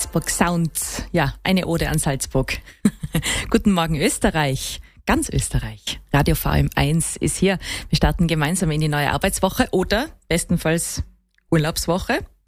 Salzburg Sound. Ja, eine Ode an Salzburg. Guten Morgen Österreich. Ganz Österreich. Radio VM1 ist hier. Wir starten gemeinsam in die neue Arbeitswoche oder bestenfalls Urlaubswoche.